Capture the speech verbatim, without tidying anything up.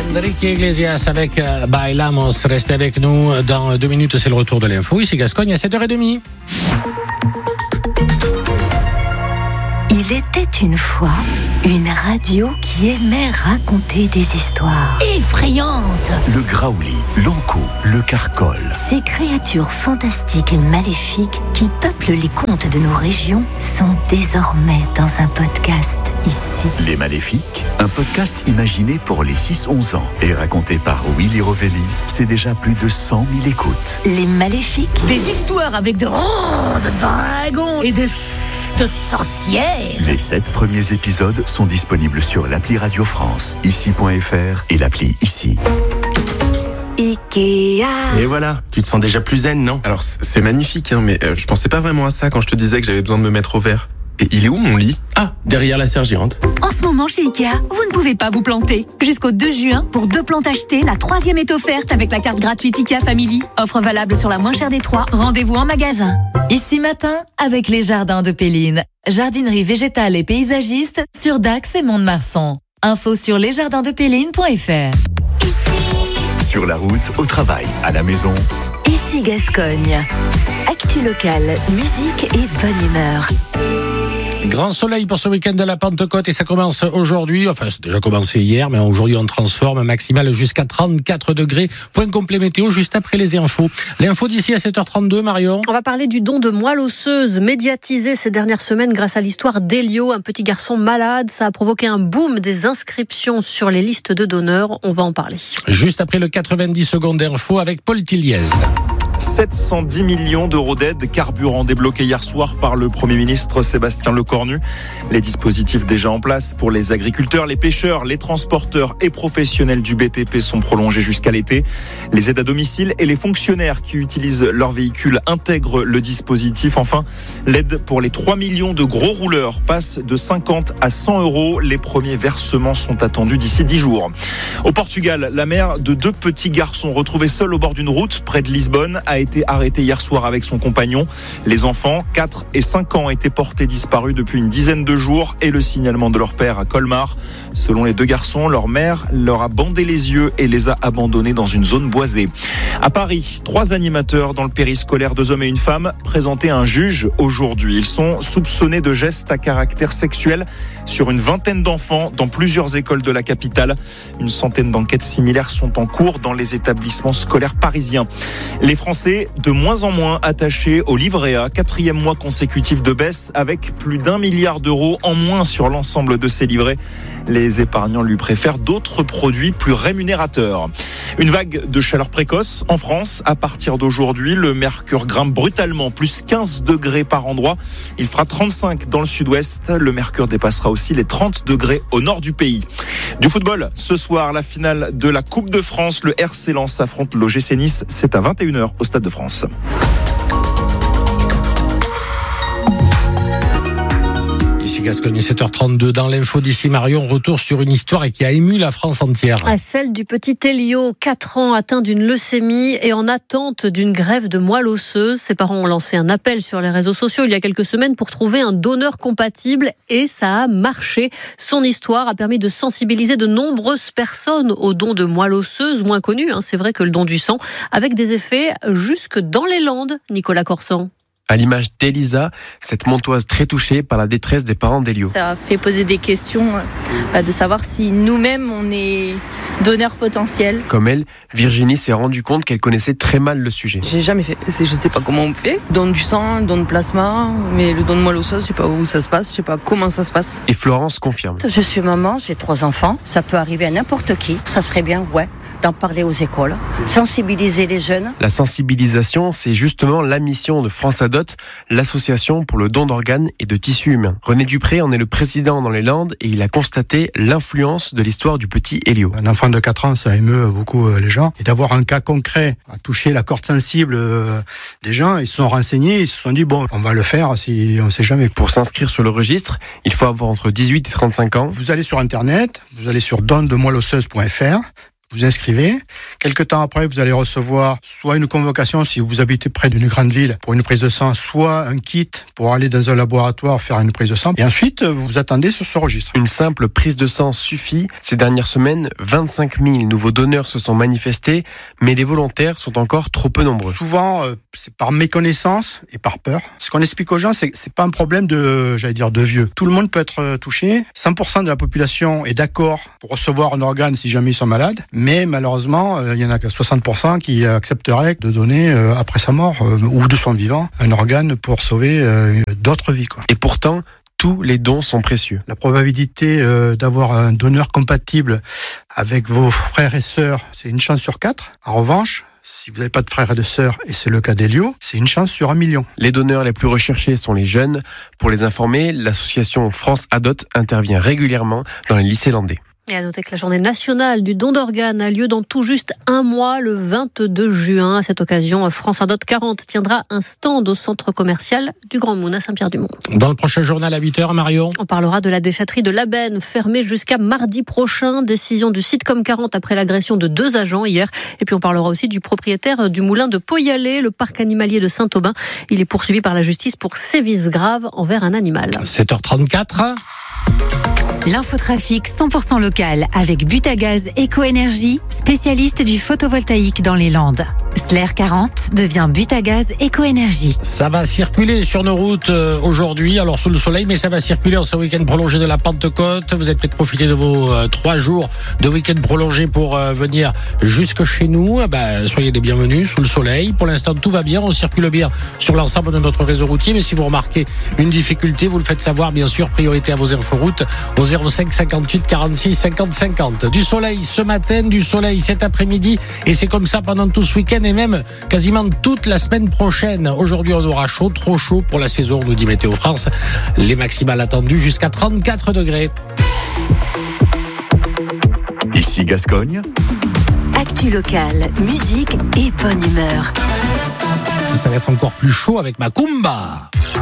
Enrique Iglesias avec euh, Bailamos. Restez avec nous. Dans deux minutes, c'est le retour de l'info. Ici Gascogne à sept heures trente. Il était une fois une radio qui aimait raconter des histoires effrayantes. Le graouli, l'ankou, le carcol. Ces créatures fantastiques et maléfiques qui peuplent les contes de nos régions sont désormais dans un podcast ici. Les Maléfiques, un podcast imaginé pour les six onze ans et raconté par Willy Rovelli, c'est déjà plus de cent mille écoutes. Les Maléfiques. Des histoires avec de, oh, de dragons et de, de sorcières. Les sept premiers épisodes sont disponibles sur l'appli Radio France, ici point f r et l'appli Ici. Ikea. Et voilà, tu te sens déjà plus zen, non? Alors c'est magnifique, hein, mais euh, je pensais pas vraiment à ça quand je te disais que j'avais besoin de me mettre au vert. Et il est où mon lit? Ah, derrière la serre gérante. En ce moment chez Ikea, vous ne pouvez pas vous planter. Jusqu'au deux juin, pour deux plantes achetées, la troisième est offerte avec la carte gratuite Ikea Family. Offre valable sur la moins chère des trois. Rendez-vous en magasin. Ici matin, avec les jardins de Péline. Jardinerie végétale et paysagiste sur Dax et Mont-de-Marsan. Info sur lesjardindepéline point f r. Sur la route, au travail, à la maison. Ici Gascogne. Actu locale, musique et bonne humeur. Grand soleil pour ce week-end de la Pentecôte et ça commence aujourd'hui, enfin c'est déjà commencé hier, mais aujourd'hui on transforme maximal jusqu'à trente-quatre degrés. Point complet météo juste après les infos. L'info d'ici à sept heures trente-deux, Marion. On va parler du don de moelle osseuse médiatisé ces dernières semaines grâce à l'histoire d'Elio, un petit garçon malade. Ça a provoqué un boom des inscriptions sur les listes de donneurs. On va en parler. Juste après le quatre-vingt-dix secondes d'info avec Paul Tilliez. sept cent dix millions d'euros d'aide carburant débloqués hier soir par le Premier ministre Sébastien Lecornu. Les dispositifs déjà en place pour les agriculteurs, les pêcheurs, les transporteurs et professionnels du B T P sont prolongés jusqu'à l'été. Les aides à domicile et les fonctionnaires qui utilisent leur véhicule intègrent le dispositif. Enfin, l'aide pour les trois millions de gros rouleurs passe de cinquante à cent euros. Les premiers versements sont attendus d'ici dix jours. Au Portugal, la mère de deux petits garçons retrouvés seuls au bord d'une route près de Lisbonne a été arrêtée hier soir avec son compagnon. Les enfants, quatre et cinq ans, étaient portés disparus depuis une dizaine de jours et le signalement de leur père à Colmar. Selon les deux garçons, leur mère leur a bandé les yeux et les a abandonnés dans une zone boisée. À Paris, trois animateurs dans le périscolaire, deux hommes et une femme, présentés à un juge aujourd'hui. Ils sont soupçonnés de gestes à caractère sexuel sur une vingtaine d'enfants dans plusieurs écoles de la capitale. Une centaine d'enquêtes similaires sont en cours dans les établissements scolaires parisiens. Les Français de moins en moins attachés au livret A, quatrième mois consécutif de baisse avec plus d'un milliard d'euros en moins sur l'ensemble de ces livrets. Les épargnants lui préfèrent d'autres produits plus rémunérateurs. Une vague de chaleur précoce en France. À partir d'aujourd'hui, le mercure grimpe brutalement, plus quinze degrés par endroit. Il fera trente-cinq dans le sud-ouest. Le mercure dépassera aussi les trente degrés au nord du pays. Du football, ce soir, la finale de la Coupe de France. Le R C Lens affronte l'O G C Nice. C'est à vingt et une heures au Stade de France. Ici Gascogne, sept heures trente-deux. Dans l'info d'ici, Marion, retour sur une histoire qui a ému la France entière. À celle du petit Elio, quatre ans, atteint d'une leucémie et en attente d'une greffe de moelle osseuse. Ses parents ont lancé un appel sur les réseaux sociaux il y a quelques semaines pour trouver un donneur compatible et ça a marché. Son histoire a permis de sensibiliser de nombreuses personnes au don de moelle osseuse, moins connu, hein, c'est vrai que le don du sang, avec des effets jusque dans les Landes. Nicolas Corsan. À l'image d'Elisa, cette Montoise très touchée par la détresse des parents d'Elio. Ça a fait poser des questions bah, de savoir si nous-mêmes on est donneurs potentiels. Comme elle, Virginie s'est rendue compte qu'elle connaissait très mal le sujet. J'ai jamais fait, je sais pas comment on fait. Don du sang, don de plasma, mais le don de moelle osseuse, je sais pas où ça se passe, je sais pas comment ça se passe. Et Florence confirme. Je suis maman, j'ai trois enfants, ça peut arriver à n'importe qui. Ça serait bien, ouais, d'en parler aux écoles, sensibiliser les jeunes. La sensibilisation, c'est justement la mission de France Adot, l'association pour le don d'organes et de tissus humains. René Dupré en est le président dans les Landes et il a constaté l'influence de l'histoire du petit Elio. Un enfant de quatre ans, ça émeut beaucoup les gens. Et d'avoir un cas concret à toucher la corde sensible des gens, ils se sont renseignés, ils se sont dit, bon, on va le faire si on ne sait jamais. Pour s'inscrire sur le registre, il faut avoir entre dix-huit et trente-cinq ans. Vous allez sur Internet, vous allez sur don de moelle osseuse point f r. vous inscrivez. Quelque temps après, vous allez recevoir soit une convocation si vous habitez près d'une grande ville pour une prise de sang, soit un kit pour aller dans un laboratoire faire une prise de sang. Et ensuite, vous vous attendez sur ce registre. Une simple prise de sang suffit. Ces dernières semaines, vingt-cinq mille nouveaux donneurs se sont manifestés, mais les volontaires sont encore trop peu nombreux. Souvent, euh, c'est par méconnaissance et par peur. Ce qu'on explique aux gens, c'est que c'est pas un problème de, j'allais dire, de vieux. Tout le monde peut être touché. cent pour cent de la population est d'accord pour recevoir un organe si jamais ils sont malades. Mais malheureusement, euh, il y en a que soixante pour cent qui accepteraient de donner, euh, après sa mort, euh, ou de son vivant, un organe pour sauver euh, d'autres vies, quoi. Et pourtant, tous les dons sont précieux. La probabilité euh, d'avoir un donneur compatible avec vos frères et sœurs, c'est une chance sur quatre. En revanche, si vous n'avez pas de frères et de sœurs, et c'est le cas d'Elio, c'est une chance sur un million. Les donneurs les plus recherchés sont les jeunes. Pour les informer, l'association France Adot intervient régulièrement dans les lycées landais. Et à noter que la journée nationale du don d'organes a lieu dans tout juste un mois, le vingt-deux juin. À cette occasion, France Adot quarante tiendra un stand au centre commercial du Grand Moon à Saint-Pierre-du-Mont. Dans le prochain journal à huit heures, Marion. On parlera de la déchetterie de l'Aben, fermée jusqu'à mardi prochain. Décision du Sitcom quarante après l'agression de deux agents hier. Et puis on parlera aussi du propriétaire du moulin de Poyalet, le parc animalier de Saint-Aubin. Il est poursuivi par la justice pour sévices graves envers un animal. sept heures trente-quatre. L'infotrafic cent pour cent local avec Butagaz Éco-Énergie, spécialiste du photovoltaïque dans les Landes. Slair quarante devient Butagaz Éco-Énergie. Ça va circuler sur nos routes euh, aujourd'hui, alors sous le soleil, mais ça va circuler en ce week-end prolongé de la Pentecôte. Vous allez peut-être profiter de vos euh, trois jours de week-end prolongé pour euh, venir jusque chez nous. Eh ben, soyez les bienvenus sous le soleil. Pour l'instant, tout va bien. On circule bien sur l'ensemble de notre réseau routier. Mais si vous remarquez une difficulté, vous le faites savoir, bien sûr. Priorité à vos inforoutes au zéro cinq cinquante-huit quarante-six cinquante cinquante. Du soleil ce matin, du soleil cet après-midi. Et c'est comme ça pendant tout ce week-end et même quasiment toute la semaine prochaine. Aujourd'hui, on aura chaud, trop chaud pour la saison, nous dit Météo France. Les maximales attendues jusqu'à trente-quatre degrés. Ici Gascogne. Actu locale, musique et bonne humeur. Ça va être encore plus chaud avec Macumba.